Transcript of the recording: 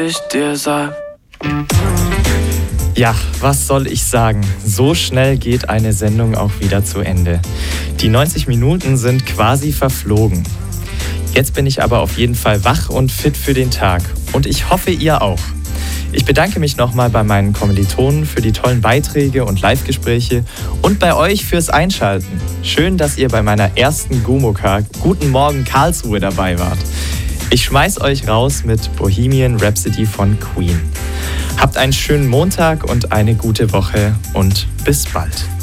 ich dir sag. Ja, was soll ich sagen? So schnell geht eine Sendung auch wieder zu Ende. Die 90 Minuten sind quasi verflogen. Jetzt bin ich aber auf jeden Fall wach und fit für den Tag. Und ich hoffe, ihr auch. Ich bedanke mich nochmal bei meinen Kommilitonen für die tollen Beiträge und Live-Gespräche und bei euch fürs Einschalten. Schön, dass ihr bei meiner ersten Gomokar Guten Morgen Karlsruhe dabei wart. Ich schmeiß euch raus mit Bohemian Rhapsody von Queen. Habt einen schönen Montag und eine gute Woche und bis bald.